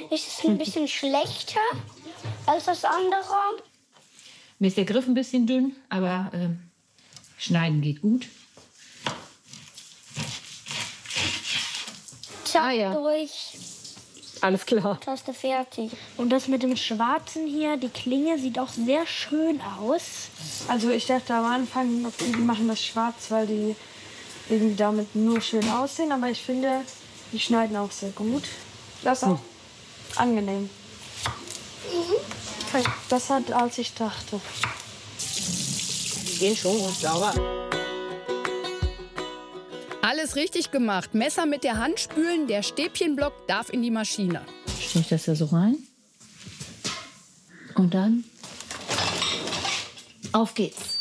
ist es ein bisschen schlechter als das andere. Mir ist der Griff ein bisschen dünn, aber schneiden geht gut. Zack, durch. Alles klar. Taste fertig. Und das mit dem Schwarzen hier, die Klinge sieht auch sehr schön aus. Also ich dachte am Anfang, okay, die machen das schwarz, weil die irgendwie damit nur schön aussehen. Aber ich finde, die schneiden auch sehr gut. Das ist auch angenehm. Besser als ich dachte. Die gehen schon gut sauber. Alles richtig gemacht. Messer mit der Hand spülen, der Stäbchenblock darf in die Maschine. Stelle ich das da so rein. Und dann auf geht's.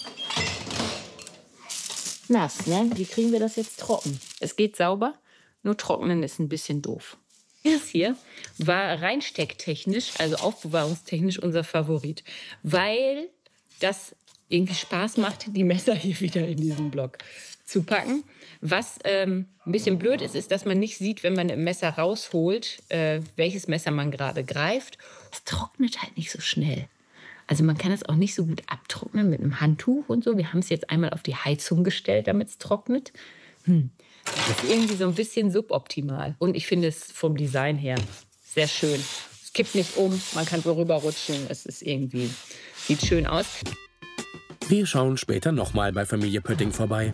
Nass, ne? Wie kriegen wir das jetzt trocken? Es geht sauber, nur trocknen ist ein bisschen doof. Das hier war reinstecktechnisch, also aufbewahrungstechnisch unser Favorit, weil das irgendwie Spaß macht, die Messer hier wieder in diesen Block zu packen. Was ein bisschen blöd ist, ist, dass man nicht sieht, wenn man ein Messer rausholt, welches Messer man gerade greift. Es trocknet halt nicht so schnell. Also man kann es auch nicht so gut abtrocknen mit einem Handtuch und so. Wir haben es jetzt einmal auf die Heizung gestellt, damit es trocknet. Das ist irgendwie so ein bisschen suboptimal. Und ich finde es vom Design her sehr schön. Es kippt nicht um, man kann so rüberrutschen. Es ist irgendwie, sieht schön aus. Wir schauen später nochmal bei Familie Pötting vorbei.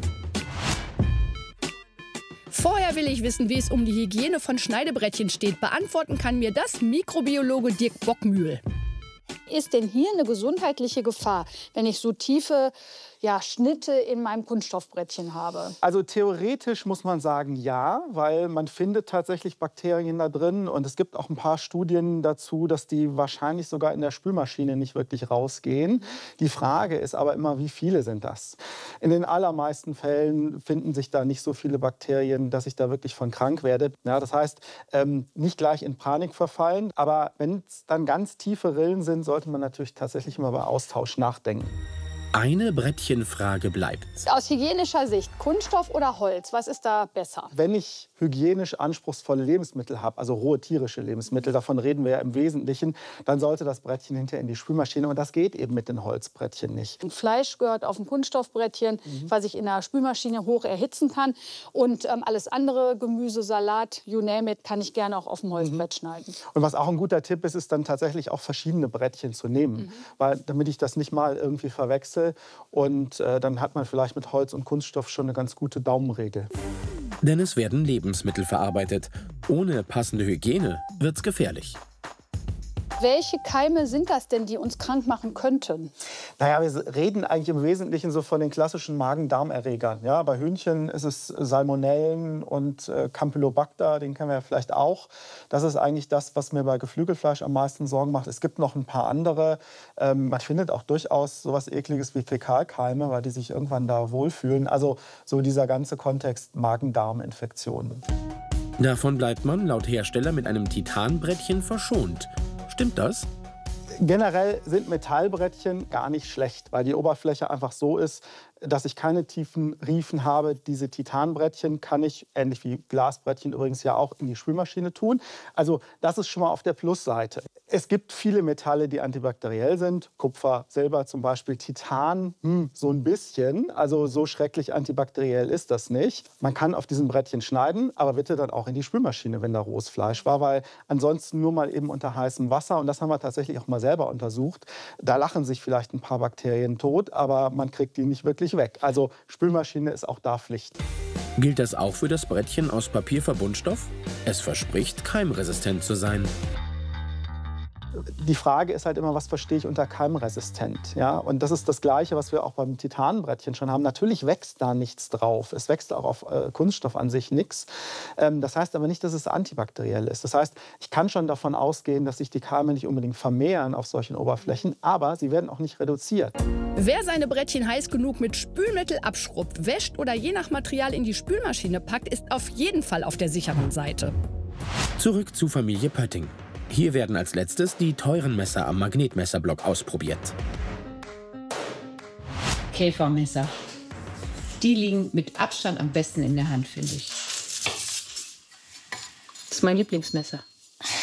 Vorher will ich wissen, wie es um die Hygiene von Schneidebrettchen steht. Beantworten kann mir das Mikrobiologe Dirk Bockmühl. Ist denn hier eine gesundheitliche Gefahr, wenn ich so tiefe Schnitte in meinem Kunststoffbrettchen habe? Also theoretisch muss man sagen, ja, weil man findet tatsächlich Bakterien da drin. Und es gibt auch ein paar Studien dazu, dass die wahrscheinlich sogar in der Spülmaschine nicht wirklich rausgehen. Die Frage ist aber immer, wie viele sind das? In den allermeisten Fällen finden sich da nicht so viele Bakterien, dass ich da wirklich von krank werde. Ja, das heißt, nicht gleich in Panik verfallen. Aber wenn es dann ganz tiefe Rillen sind, sollte man natürlich tatsächlich mal bei Austausch nachdenken. Eine Brettchenfrage bleibt. Aus hygienischer Sicht, Kunststoff oder Holz, was ist da besser? Wenn ich hygienisch anspruchsvolle Lebensmittel habe, also rohe tierische Lebensmittel, davon reden wir ja im Wesentlichen, dann sollte das Brettchen hinterher in die Spülmaschine. Und das geht eben mit den Holzbrettchen nicht. Fleisch gehört auf ein Kunststoffbrettchen, was ich in der Spülmaschine hoch erhitzen kann. Und alles andere, Gemüse, Salat, you name it, kann ich gerne auch auf dem Holzbrett schneiden. Und was auch ein guter Tipp ist, ist dann tatsächlich auch verschiedene Brettchen zu nehmen. Weil, damit ich das nicht mal irgendwie verwechsel. Und dann hat man vielleicht mit Holz und Kunststoff schon eine ganz gute Daumenregel. Denn es werden Lebensmittel verarbeitet. Ohne passende Hygiene wird's gefährlich. Welche Keime sind das denn, die uns krank machen könnten? Naja, wir reden eigentlich im Wesentlichen so von den klassischen Magen-Darm-Erregern. Ja, bei Hühnchen ist es Salmonellen und Campylobacter, den kennen wir ja vielleicht auch. Das ist eigentlich das, was mir bei Geflügelfleisch am meisten Sorgen macht. Es gibt noch ein paar andere. Man findet auch durchaus sowas Ekliges wie Fäkalkeime, weil die sich irgendwann da wohlfühlen. Also so dieser ganze Kontext Magen-Darm-Infektionen. Davon bleibt man laut Hersteller mit einem Titanbrettchen verschont. Stimmt das? Generell sind Metallbrettchen gar nicht schlecht, weil die Oberfläche einfach so ist, dass ich keine tiefen Riefen habe. Diese Titanbrettchen kann ich, ähnlich wie Glasbrettchen übrigens ja auch, in die Spülmaschine tun. Also das ist schon mal auf der Plusseite. Es gibt viele Metalle, die antibakteriell sind. Kupfer, Silber zum Beispiel, Titan, so ein bisschen. Also so schrecklich antibakteriell ist das nicht. Man kann auf diesen Brettchen schneiden, aber bitte dann auch in die Spülmaschine, wenn da rohes Fleisch war, weil ansonsten nur mal eben unter heißem Wasser. Und das haben wir tatsächlich auch mal selber untersucht. Da lachen sich vielleicht ein paar Bakterien tot, aber man kriegt die nicht wirklich weg. Also Spülmaschine ist auch da Pflicht. Gilt das auch für das Brettchen aus Papierverbundstoff? Es verspricht, keimresistent zu sein. Die Frage ist halt immer, was verstehe ich unter keimresistent? Ja? Und das ist das Gleiche, was wir auch beim Titanbrettchen schon haben. Natürlich wächst da nichts drauf. Es wächst auch auf Kunststoff an sich nichts. Das heißt aber nicht, dass es antibakteriell ist. Das heißt, ich kann schon davon ausgehen, dass sich die Keime nicht unbedingt vermehren auf solchen Oberflächen, aber sie werden auch nicht reduziert. Wer seine Brettchen heiß genug mit Spülmittel abschrubbt, wäscht oder je nach Material in die Spülmaschine packt, ist auf jeden Fall auf der sicheren Seite. Zurück zu Familie Pötting. Hier werden als letztes die teuren Messer am Magnetmesserblock ausprobiert. Käfermesser. Die liegen mit Abstand am besten in der Hand, finde ich. Das ist mein Lieblingsmesser.